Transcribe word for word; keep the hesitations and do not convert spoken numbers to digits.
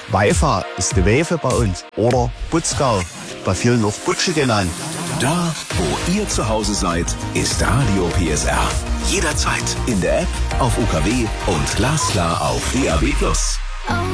Weifa ist die Wefe bei uns. Oder Butzgau, bei vielen auch Butsche genannt. Da, wo ihr zu Hause seid, ist Radio P S R. Jederzeit in der App, auf U K W und glasklar auf D A B plus.